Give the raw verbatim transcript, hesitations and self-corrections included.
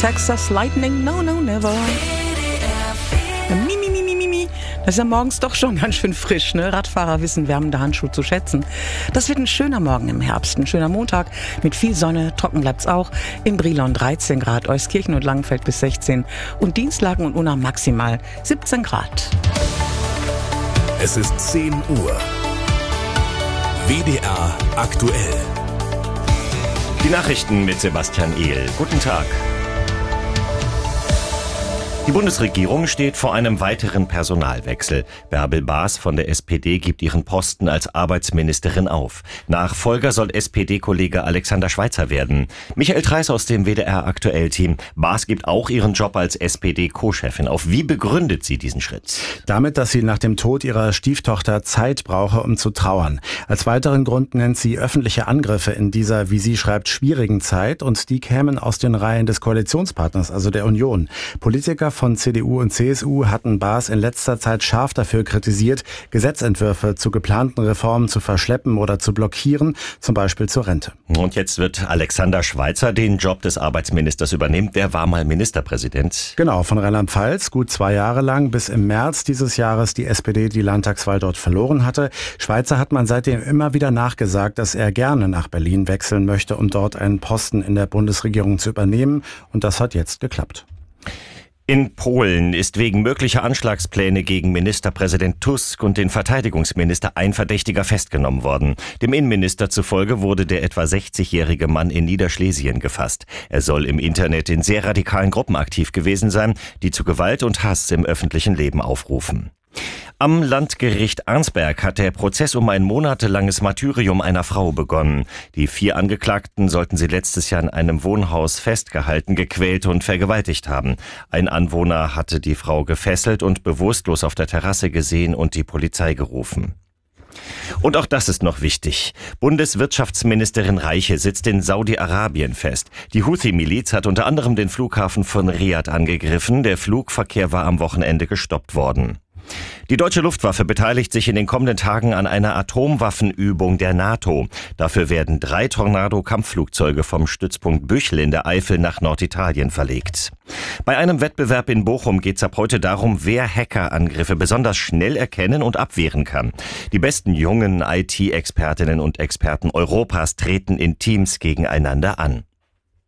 Texas Lightning, no, no, never. Mimi, mimi, mimi. Das ist ja morgens doch schon ganz schön frisch, ne? Radfahrer wissen wärmende Handschuhe zu schätzen. Das wird ein schöner Morgen im Herbst, ein schöner Montag mit viel Sonne, trocken bleibt's auch. In Brilon dreizehn Grad, Euskirchen und Langenfeld bis sechzehn und Dienstlaken und Unna maximal siebzehn Grad. Es ist zehn Uhr. W D R aktuell. Die Nachrichten mit Sebastian Ehl. Guten Tag. Die Bundesregierung steht vor einem weiteren Personalwechsel. Bärbel Baas von der S P D gibt ihren Posten als Arbeitsministerin auf. Nachfolger soll S P D-Kollege Alexander Schweitzer werden. Michael Treis aus dem W D R Aktuell-Team. Baas gibt auch ihren Job als S P D-Co-Chefin auf. Wie begründet sie diesen Schritt? Damit, dass sie nach dem Tod ihrer Stieftochter Zeit brauche, um zu trauern. Als weiteren Grund nennt sie öffentliche Angriffe in dieser, wie sie schreibt, schwierigen Zeit, und die kämen aus den Reihen des Koalitionspartners, also der Union. Politiker von C D U und C S U hatten Baas in letzter Zeit scharf dafür kritisiert, Gesetzentwürfe zu geplanten Reformen zu verschleppen oder zu blockieren, zum Beispiel zur Rente. Und jetzt wird Alexander Schweitzer den Job des Arbeitsministers übernehmen. Der war mal Ministerpräsident. Genau, von Rheinland-Pfalz, gut zwei Jahre lang, bis im März dieses Jahres die S P D die Landtagswahl dort verloren hatte. Schweitzer hat man seitdem immer wieder nachgesagt, dass er gerne nach Berlin wechseln möchte, um dort einen Posten in der Bundesregierung zu übernehmen. Und das hat jetzt geklappt. In Polen ist wegen möglicher Anschlagspläne gegen Ministerpräsident Tusk und den Verteidigungsminister ein Verdächtiger festgenommen worden. Dem Innenminister zufolge wurde der etwa sechzigjährige Mann in Niederschlesien gefasst. Er soll im Internet in sehr radikalen Gruppen aktiv gewesen sein, die zu Gewalt und Hass im öffentlichen Leben aufrufen. Am Landgericht Arnsberg hat der Prozess um ein monatelanges Martyrium einer Frau begonnen. Die vier Angeklagten sollten sie letztes Jahr in einem Wohnhaus festgehalten, gequält und vergewaltigt haben. Ein Anwohner hatte die Frau gefesselt und bewusstlos auf der Terrasse gesehen und die Polizei gerufen. Und auch das ist noch wichtig. Bundeswirtschaftsministerin Reiche sitzt in Saudi-Arabien fest. Die Houthi-Miliz hat unter anderem den Flughafen von Riad angegriffen. Der Flugverkehr war am Wochenende gestoppt worden. Die deutsche Luftwaffe beteiligt sich in den kommenden Tagen an einer Atomwaffenübung der NATO. Dafür werden drei Tornado-Kampfflugzeuge vom Stützpunkt Büchel in der Eifel nach Norditalien verlegt. Bei einem Wettbewerb in Bochum geht es ab heute darum, wer Hackerangriffe besonders schnell erkennen und abwehren kann. Die besten jungen I T-Expertinnen und Experten Europas treten in Teams gegeneinander an.